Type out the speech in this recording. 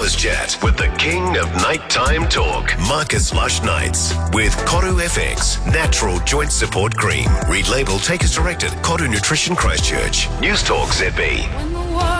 Breakfast Chat with the king of nighttime talk, Marcus Lush Nights, with Koru FX, natural joint support cream. Read label, take as directed. Koru Nutrition Christchurch. News Talk ZB.